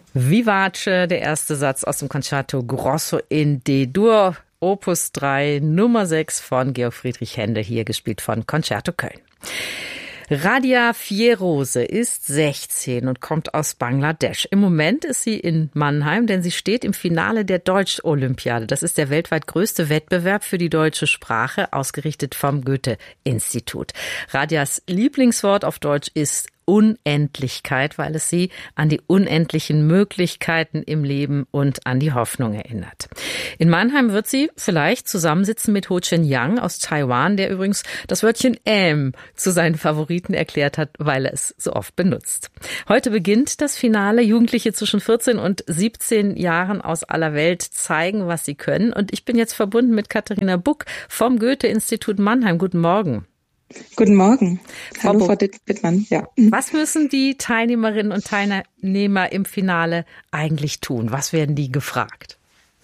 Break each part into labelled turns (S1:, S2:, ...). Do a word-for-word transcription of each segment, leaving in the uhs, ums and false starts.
S1: Vivace, der erste Satz aus dem Concerto Grosso in D-Dur, Opus drei, Nummer sechs von Georg Friedrich Händel, hier gespielt von Concerto Köln. Radia Fierose ist sechzehn und kommt aus Bangladesch. Im Moment ist sie in Mannheim, denn sie steht im Finale der Deutsch-Olympiade. Das ist der weltweit größte Wettbewerb für die deutsche Sprache, ausgerichtet vom Goethe-Institut. Radias Lieblingswort auf Deutsch ist Unendlichkeit, weil es sie an die unendlichen Möglichkeiten im Leben und an die Hoffnung erinnert. In Mannheim wird sie vielleicht zusammensitzen mit Ho Chen Yang aus Taiwan, der übrigens das Wörtchen ähm zu seinen Favoriten erklärt hat, weil er es so oft benutzt. Heute beginnt das Finale. Jugendliche zwischen vierzehn und siebzehn Jahren aus aller Welt zeigen, was sie können. Und ich bin jetzt verbunden mit Katharina Buck vom Goethe-Institut Mannheim. Guten Morgen.
S2: Guten Morgen. Frau Hallo, Frau Dittmann. Ja.
S1: Was müssen die Teilnehmerinnen und Teilnehmer im Finale eigentlich tun? Was werden die gefragt?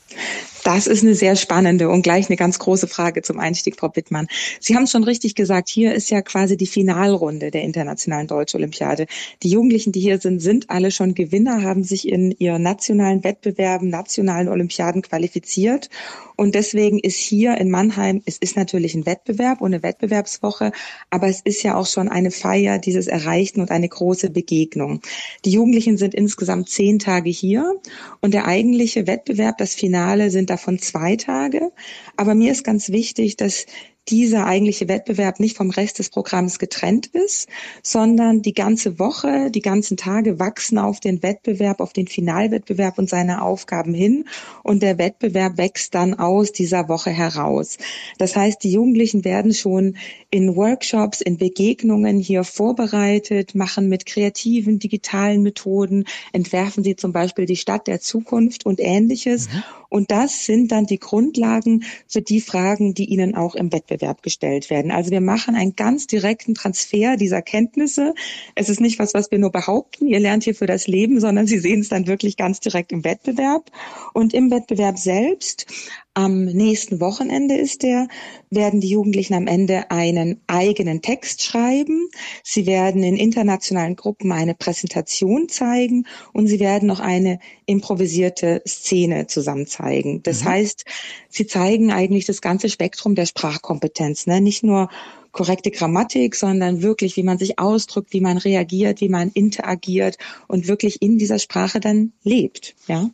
S2: Das ist eine sehr spannende und gleich eine ganz große Frage zum Einstieg, Frau Bittmann. Sie haben es schon richtig gesagt, hier ist ja quasi die Finalrunde der Internationalen Deutsch-Olympiade. Die Jugendlichen, die hier sind, sind alle schon Gewinner, haben sich in ihren nationalen Wettbewerben, nationalen Olympiaden qualifiziert. Und deswegen ist hier in Mannheim, es ist natürlich ein Wettbewerb und eine Wettbewerbswoche, aber es ist ja auch schon eine Feier dieses Erreichten und eine große Begegnung. Die Jugendlichen sind insgesamt zehn Tage hier und der eigentliche Wettbewerb, das Finale, sind davon zwei Tage. Aber mir ist ganz wichtig, dass dieser eigentliche Wettbewerb nicht vom Rest des Programms getrennt ist, sondern die ganze Woche, die ganzen Tage wachsen auf den Wettbewerb, auf den Finalwettbewerb und seine Aufgaben hin. Und der Wettbewerb wächst dann aus dieser Woche heraus. Das heißt, die Jugendlichen werden schon in Workshops, in Begegnungen hier vorbereitet, machen mit kreativen, digitalen Methoden, entwerfen sie zum Beispiel die Stadt der Zukunft und Ähnliches. Mhm. Und das sind dann die Grundlagen für die Fragen, die ihnen auch im Wettbewerb gestellt werden. Also wir machen einen ganz direkten Transfer dieser Kenntnisse. Es ist nicht was, was wir nur behaupten, ihr lernt hier für das Leben, sondern Sie sehen es dann wirklich ganz direkt im Wettbewerb. Und im Wettbewerb selbst, am nächsten Wochenende ist der, werden die Jugendlichen am Ende einen eigenen Text schreiben. Sie werden in internationalen Gruppen eine Präsentation zeigen und sie werden noch eine improvisierte Szene zusammen zeigen. Das mhm. heißt, sie zeigen eigentlich das ganze Spektrum der Sprachkompetenz, ne? Nicht nur korrekte Grammatik, sondern wirklich, wie man sich ausdrückt, wie man reagiert, wie man interagiert und wirklich in dieser Sprache dann lebt, ja.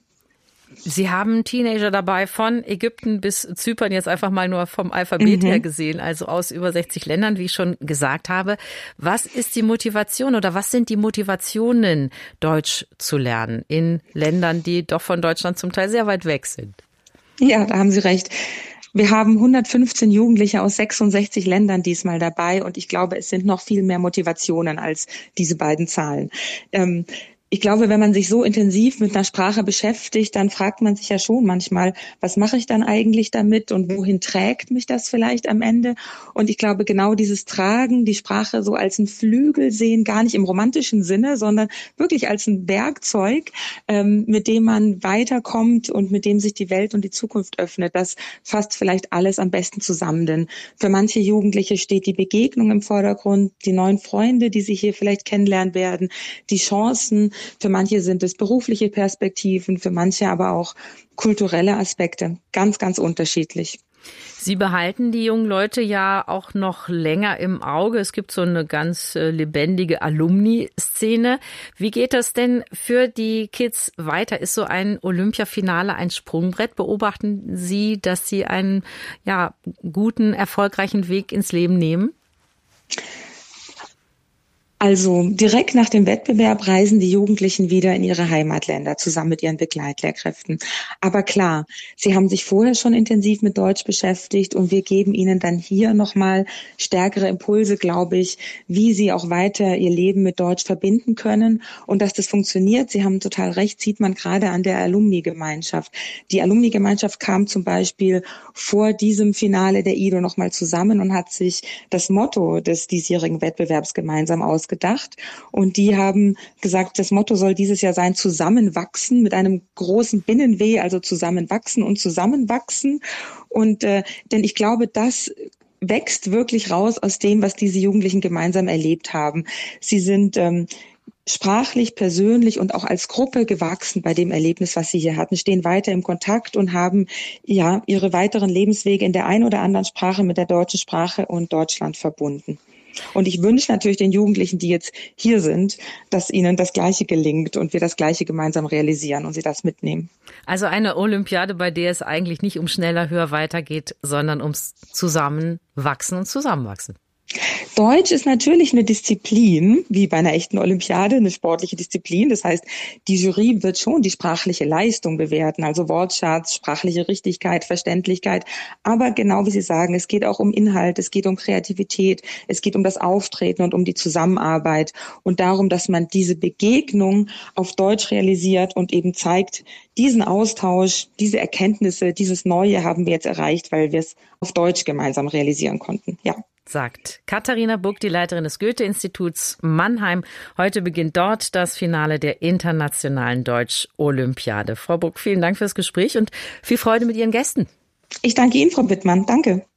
S1: Sie haben Teenager dabei von Ägypten bis Zypern, jetzt einfach mal nur vom Alphabet mhm. her gesehen, also aus über sechzig Ländern, wie ich schon gesagt habe. Was ist die Motivation oder was sind die Motivationen, Deutsch zu lernen in Ländern, die doch von Deutschland zum Teil sehr weit weg sind?
S2: Ja, da haben Sie recht. Wir haben hundertfünfzehn Jugendliche aus sechsundsechzig Ländern diesmal dabei und ich glaube, es sind noch viel mehr Motivationen als diese beiden Zahlen. Ähm, Ich glaube, wenn man sich so intensiv mit einer Sprache beschäftigt, dann fragt man sich ja schon manchmal, was mache ich dann eigentlich damit und wohin trägt mich das vielleicht am Ende? Und ich glaube, genau dieses Tragen, die Sprache so als ein Flügel sehen, gar nicht im romantischen Sinne, sondern wirklich als ein Werkzeug, ähm, mit dem man weiterkommt und mit dem sich die Welt und die Zukunft öffnet, das fasst vielleicht alles am besten zusammen. Denn für manche Jugendliche steht die Begegnung im Vordergrund, die neuen Freunde, die sie hier vielleicht kennenlernen werden, die Chancen. Für manche sind es berufliche Perspektiven, für manche aber auch kulturelle Aspekte. Ganz, ganz unterschiedlich.
S1: Sie behalten die jungen Leute ja auch noch länger im Auge. Es gibt so eine ganz lebendige Alumni-Szene. Wie geht das denn für die Kids weiter? Ist so ein Olympiafinale ein Sprungbrett? Beobachten Sie, dass sie einen ja, guten, erfolgreichen Weg ins Leben nehmen?
S2: Also direkt nach dem Wettbewerb reisen die Jugendlichen wieder in ihre Heimatländer zusammen mit ihren Begleitlehrkräften. Aber klar, sie haben sich vorher schon intensiv mit Deutsch beschäftigt und wir geben ihnen dann hier nochmal stärkere Impulse, glaube ich, wie sie auch weiter ihr Leben mit Deutsch verbinden können und dass das funktioniert. Sie haben total recht, sieht man gerade an der Alumni-Gemeinschaft. Die Alumni-Gemeinschaft kam zum Beispiel vor diesem Finale der I D O nochmal zusammen und hat sich das Motto des diesjährigen Wettbewerbs gemeinsam ausgedacht. gedacht und die haben gesagt, das Motto soll dieses Jahr sein, zusammenwachsen mit einem großen Binnen-W, also zusammenwachsen und zusammenwachsen und äh, denn ich glaube, das wächst wirklich raus aus dem, was diese Jugendlichen gemeinsam erlebt haben. Sie sind ähm, sprachlich, persönlich und auch als Gruppe gewachsen bei dem Erlebnis, was sie hier hatten, stehen weiter im Kontakt und haben ja ihre weiteren Lebenswege in der einen oder anderen Sprache mit der deutschen Sprache und Deutschland verbunden. Und ich wünsche natürlich den Jugendlichen, die jetzt hier sind, dass ihnen das Gleiche gelingt und wir das Gleiche gemeinsam realisieren und sie das mitnehmen.
S1: Also eine Olympiade, bei der es eigentlich nicht um schneller, höher weitergeht, sondern ums Zusammenwachsen und Zusammenwachsen.
S2: Deutsch ist natürlich eine Disziplin, wie bei einer echten Olympiade, eine sportliche Disziplin. Das heißt, die Jury wird schon die sprachliche Leistung bewerten, also Wortschatz, sprachliche Richtigkeit, Verständlichkeit. Aber genau wie Sie sagen, es geht auch um Inhalt, es geht um Kreativität, es geht um das Auftreten und um die Zusammenarbeit und darum, dass man diese Begegnung auf Deutsch realisiert und eben zeigt, diesen Austausch, diese Erkenntnisse, dieses Neue haben wir jetzt erreicht, weil wir es auf Deutsch gemeinsam realisieren konnten. Ja.
S1: Sagt Katharina Buck, die Leiterin des Goethe-Instituts Mannheim. Heute beginnt dort das Finale der Internationalen Deutsch-Olympiade. Frau Buck, vielen Dank fürs Gespräch und viel Freude mit Ihren Gästen.
S2: Ich danke Ihnen, Frau Wittmann. Danke.